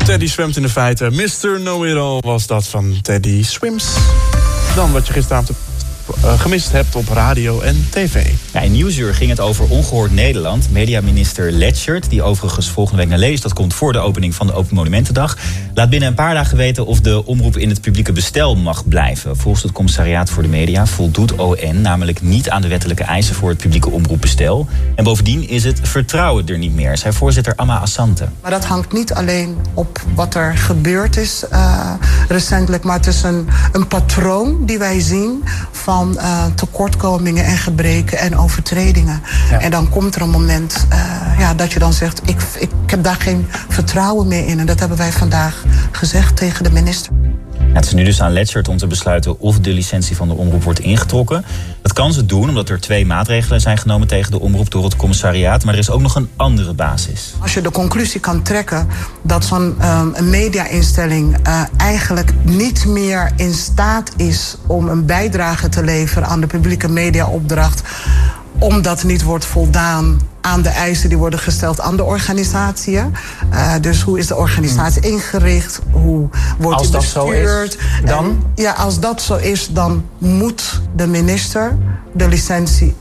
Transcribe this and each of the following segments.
Teddy zwemt in de feiten. Mr. Know-It-All was dat van Teddy Swims. Dan wat je gisteravond gemist hebt op radio en tv. Ja, in Nieuwsuur ging het over Ongehoord Nederland. Mediaminister Letchert, die overigens volgende week naar Lelystad komt voor de opening van de Open Monumentendag, laat binnen een paar dagen weten of de omroep in het publieke bestel mag blijven. Volgens het Commissariaat voor de Media voldoet ON namelijk niet aan de wettelijke eisen voor het publieke omroepbestel. En bovendien is het vertrouwen er niet meer, zei voorzitter Amma Assante. Maar dat hangt niet alleen op wat er gebeurd is recentelijk, maar het is een patroon die wij zien van tekortkomingen en gebreken en overtredingen. Ja. En dan komt er een moment dat je dan zegt, ik heb daar geen vertrouwen meer in. En dat hebben wij vandaag gezegd tegen de minister. Ja, het is nu dus aan Letchert om te besluiten of de licentie van de omroep wordt ingetrokken. Dat kan ze doen omdat er 2 maatregelen zijn genomen tegen de omroep door het commissariaat. Maar er is ook nog een andere basis. Als je de conclusie kan trekken dat zo'n media-instelling eigenlijk niet meer in staat is om een bijdrage te leveren aan de publieke mediaopdracht, omdat niet wordt voldaan aan de eisen die worden gesteld aan de organisatieën. Dus hoe is de organisatie ingericht? Hoe wordt die bestuurd? Dan? Als dat zo is, dan moet de minister de licentie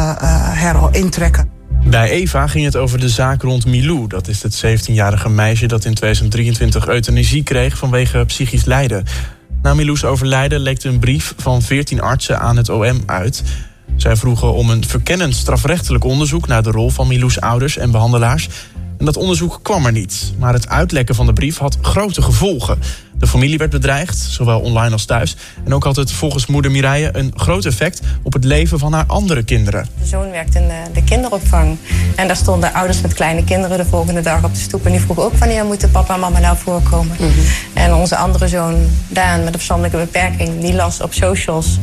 intrekken. Bij Eva ging het over de zaak rond Milou. Dat is het 17-jarige meisje dat in 2023 euthanasie kreeg vanwege psychisch lijden. Na Milou's overlijden lekte een brief van 14 artsen aan het OM uit. Zij vroegen om een verkennend strafrechtelijk onderzoek naar de rol van Milou's ouders en behandelaars. En dat onderzoek kwam er niet. Maar het uitlekken van de brief had grote gevolgen. De familie werd bedreigd, zowel online als thuis. En ook had het volgens moeder Mireille een groot effect op het leven van haar andere kinderen. De zoon werkt in de kinderopvang. En daar stonden ouders met kleine kinderen de volgende dag op de stoep. En die vroegen ook wanneer moeten papa en mama nou voorkomen. Mm-hmm. En onze andere zoon, Daan, met een verstandelijke beperking, die las op socials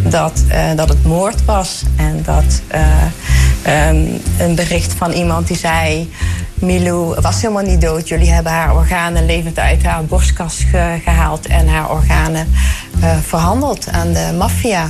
dat het moord was. En dat een bericht van iemand die zei, Milou was helemaal niet dood. Jullie hebben haar organen levend uit haar borstkas gehaald en haar organen verhandeld aan de maffia.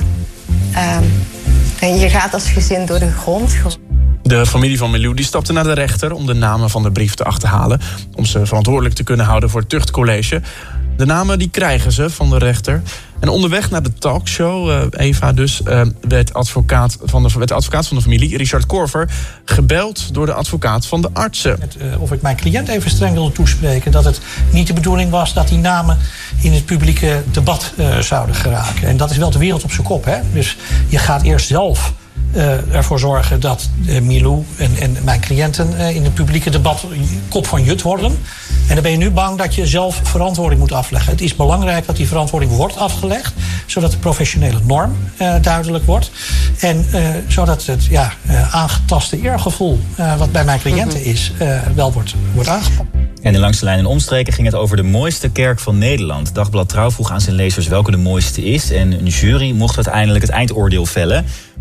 En je gaat als gezin door de grond. De familie van Milou die stapte naar de rechter om de namen van de brief te achterhalen, om ze verantwoordelijk te kunnen houden voor het tuchtcollege. De namen die krijgen ze van de rechter. En onderweg naar de talkshow, Eva dus, werd de advocaat van de familie, Richard Korver, gebeld door de advocaat van de artsen. Of ik mijn cliënt even streng wilde toespreken, dat het niet de bedoeling was dat die namen in het publieke debat zouden geraken. En dat is wel de wereld op zijn kop, hè? Dus je gaat eerst zelf ervoor zorgen dat Milou en mijn cliënten in het publieke debat kop van jut worden. En dan ben je nu bang dat je zelf verantwoording moet afleggen. Het is belangrijk dat die verantwoording wordt afgelegd, zodat de professionele norm duidelijk wordt. En zodat het aangetaste eergevoel wat bij mijn cliënten is, wel wordt aangepakt. En in Langs de Lijn en Omstreken ging het over de mooiste kerk van Nederland. Dagblad Trouw vroeg aan zijn lezers welke de mooiste is. En een jury mocht uiteindelijk het eindoordeel vellen.